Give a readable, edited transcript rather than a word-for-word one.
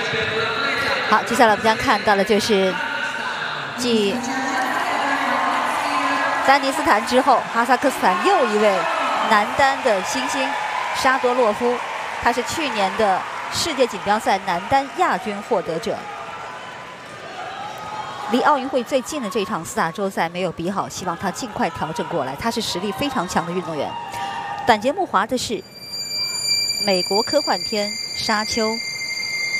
好，接下来我们将看到的就是继丹尼斯坦之后，哈萨克斯坦又一位男单的新星沙多洛夫，他是去年的世界锦标赛男单亚军获得者。离奥运会最近的这场4打洲赛没有比好，希望他尽快调整过来。他是实力非常强的运动员。短节目滑的是美国科幻片《沙丘》。